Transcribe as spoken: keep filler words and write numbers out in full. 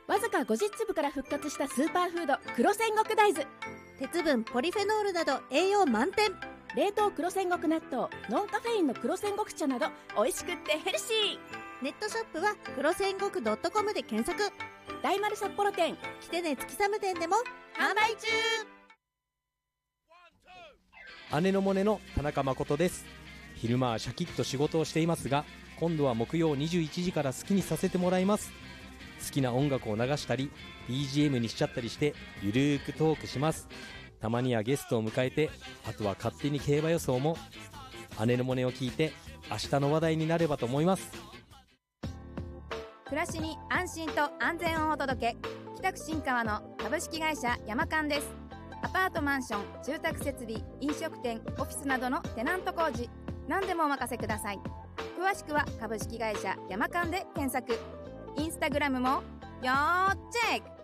わずかごじゅっつぶから復活したスーパーフード黒戦国大豆。 鉄分、ポリフェノールなど栄養満点。 冷凍黒戦国納豆、ノンカフェインの黒戦国茶など美味しくってヘルシー。 ネットショップは黒戦国 .com で検索。 大丸札幌店、 キテネ月寒店でも販売中。 姉のモネの田中誠です。昼間はシャキッと仕事をしていますが、今度は木曜にじゅういちじから好きにさせてもらいます。好きな音楽を流したり ビージーエム にしちゃったりしてゆるーくトークします。たまにはゲストを迎えて、あとは勝手に競馬予想も。姉のモネを聞いて明日の話題になればと思います。 暮らしに安心と安全をお届け、北区新川の株式会社山間です。アパートマンション、住宅設備、飲食店、オフィスなどのテナント工事、何でもお任せください。詳しくは株式会社山間で検索。インスタグラムも要チェック。